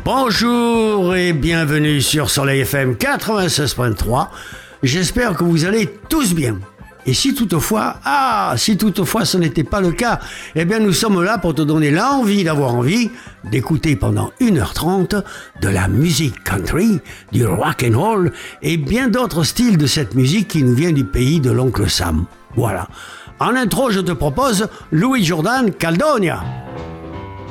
Bonjour et bienvenue sur Soleil FM 96.3. J'espère que vous allez tous bien. Et si toutefois ce n'était pas le cas, eh bien nous sommes là pour te donner l'envie d'avoir envie d'écouter pendant 1h30 de la musique country, du rock and roll et bien d'autres styles de cette musique qui nous vient du pays de l'oncle Sam. Voilà. En intro, je te propose Louis Jordan Caldonia.